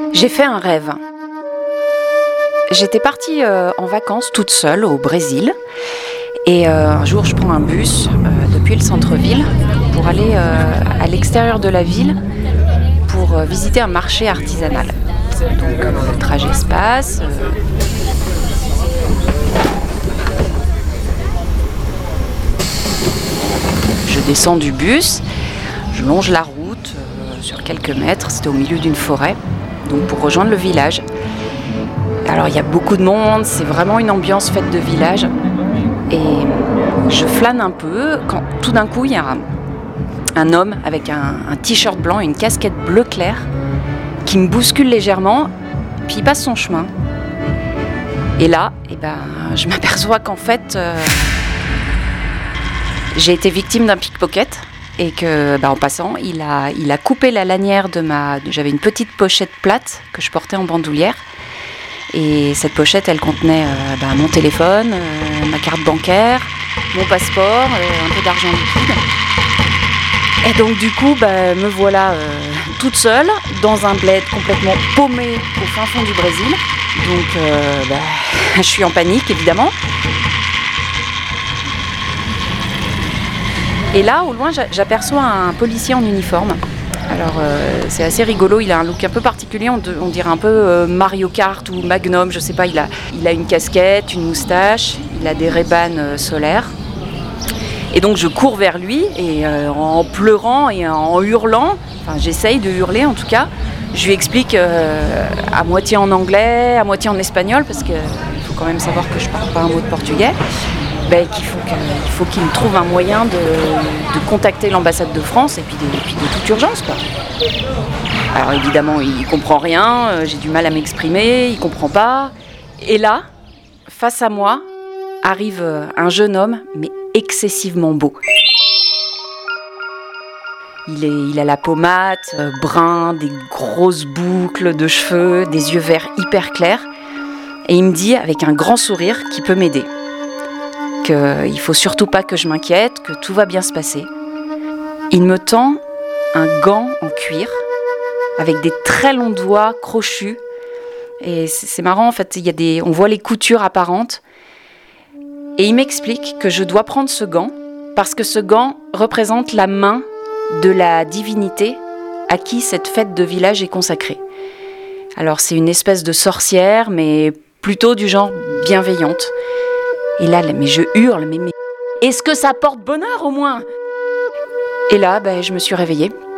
J'ai fait un rêve. J'étais partie en vacances toute seule au Brésil. Et un jour, je prends un bus depuis le centre-ville pour aller à l'extérieur de la ville pour visiter un marché artisanal. Donc, le trajet se passe. Je descends du bus, je longe la route sur quelques mètres, c'était au milieu d'une forêt, donc pour rejoindre le village. Alors il y a beaucoup de monde, c'est vraiment une ambiance faite de village. Et je flâne un peu quand tout d'un coup il y a un homme avec un t-shirt blanc et une casquette bleu clair qui me bouscule légèrement, puis il passe son chemin. Et là, je m'aperçois qu'en fait, j'ai été victime d'un pickpocket et que, en passant, il a coupé la lanière j'avais une petite pochette plate que je portais en bandoulière. Et cette pochette, elle contenait mon téléphone, ma carte bancaire, mon passeport, un peu d'argent liquide. Et donc du coup, me voilà toute seule dans un bled complètement paumé au fin fond du Brésil. Donc je suis en panique évidemment. Et là, au loin, j'aperçois un policier en uniforme. Alors, c'est assez rigolo, il a un look un peu particulier, on dirait un peu Mario Kart ou Magnum, je sais pas, il a une casquette, une moustache, il a des Ray-Ban solaires. Et donc je cours vers lui et en pleurant et en hurlant, j'essaye de hurler en tout cas, je lui explique à moitié en anglais, à moitié en espagnol, parce qu'il faut quand même savoir que je parle pas un mot de portugais. Qu'il faut qu'il me trouve un moyen de contacter l'ambassade de France et puis de toute urgence, quoi. Alors évidemment, il comprend rien, j'ai du mal à m'exprimer, il comprend pas. Et là, face à moi, arrive un jeune homme, mais excessivement beau. Il a la peau mate, brun, des grosses boucles de cheveux, des yeux verts hyper clairs. Et il me dit avec un grand sourire qu'il peut m'aider. Qu'il ne faut surtout pas que je m'inquiète, que tout va bien se passer. Il me tend un gant en cuir avec des très longs doigts crochus. Et c'est marrant, en fait, on voit les coutures apparentes. Et il m'explique que je dois prendre ce gant parce que ce gant représente la main de la divinité à qui cette fête de village est consacrée. Alors c'est une espèce de sorcière, mais plutôt du genre bienveillante. Et là, mais je hurle, mais est-ce que ça porte bonheur au moins ? Et là, je me suis réveillée.